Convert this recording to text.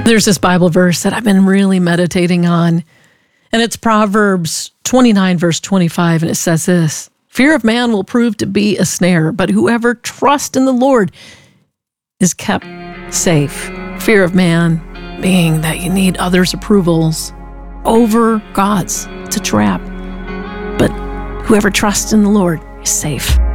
There's this Bible verse that I've been really meditating on, and it's Proverbs 29, verse 25, and it says this: fear of man will prove to be a snare, but whoever trusts in the Lord is kept safe. Fear of man being that you need others' approvals over God's. It's a trap. But whoever trusts in the Lord is safe.